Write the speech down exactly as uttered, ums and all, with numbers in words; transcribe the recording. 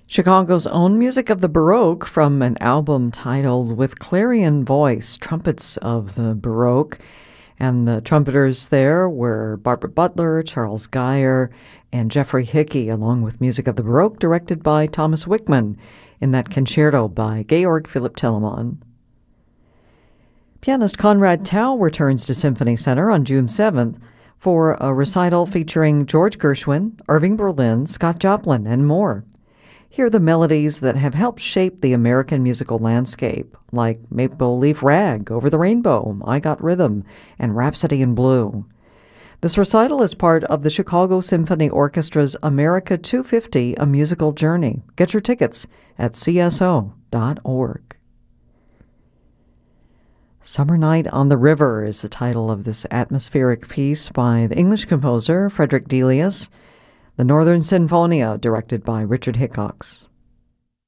Chicago's own music of the Baroque from an album titled With Clarion Voice, Trumpets of the Baroque. And the trumpeters there were Barbara Butler, Charles Geyer, and Jeffrey Hickey, along with music of the Baroque directed by Thomas Wickman in that concerto by Georg Philipp Telemann. Pianist Conrad Tao returns to Symphony Center on June seventh for a recital featuring George Gershwin, Irving Berlin, Scott Joplin, and more. Hear the melodies that have helped shape the American musical landscape, like Maple Leaf Rag, Over the Rainbow, I Got Rhythm, and Rhapsody in Blue. This recital is part of the Chicago Symphony Orchestra's America two fifty, A Musical Journey. Get your tickets at c s o dot org. Summer Night on the River is the title of this atmospheric piece by the English composer Frederick Delius. The Northern Sinfonia, directed by Richard Hickox.